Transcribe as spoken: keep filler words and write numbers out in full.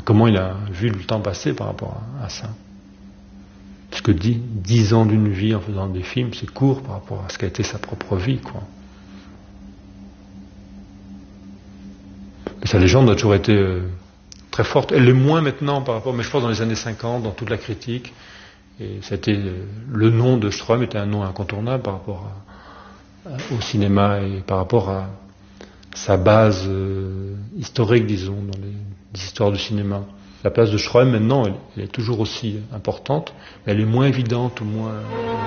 comment il a vu le temps passer par rapport à, à ça. Parce que dix, dix ans d'une vie en faisant des films, c'est court par rapport à ce qu'a été sa propre vie, quoi. Mais sa légende a toujours été euh, très forte. Elle l'est moins maintenant par rapport, mais je pense dans les années cinquante, dans toute la critique. Et c'était euh, le nom de Ström était un nom incontournable par rapport à, à, au cinéma et par rapport à sa base euh, historique, disons, dans les, les histoires du cinéma. La place de Ström, maintenant, elle, elle est toujours aussi importante, mais elle est moins évidente ou moins...